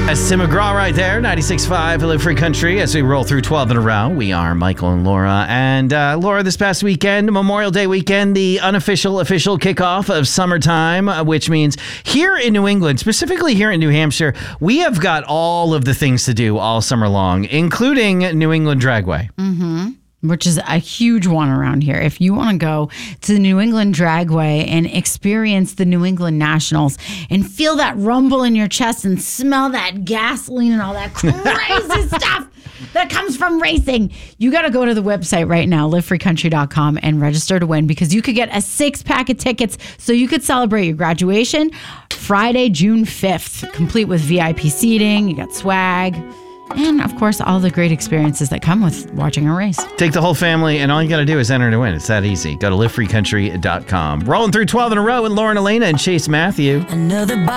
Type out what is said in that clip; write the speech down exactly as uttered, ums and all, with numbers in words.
That's Tim McGraw right there, ninety-six point five Live Free Country. As we roll through twelve in a row, we are Michael and Laura. And uh, Laura, this past weekend, Memorial Day weekend, the unofficial official kickoff of summertime, uh, which means here in New England, specifically here in New Hampshire, we have got all of the things to do all summer long, including New England Dragway. Mm-hmm. Which is a huge one around here. If you want to go to the New England Dragway and experience the New England Nationals and feel that rumble in your chest and smell that gasoline and all that crazy stuff that comes from racing, you got to go to the website right now, live free country dot com, and register to win, because you could get a six pack of tickets so you could celebrate your graduation Friday, June fifth, complete with V I P seating. You got swag. And, of course, all the great experiences that come with watching a race. Take the whole family, and all you got to do is enter to win. It's that easy. Go to live free country dot com. Rolling through twelve in a row with Lauren Elena and Chase Matthew. Another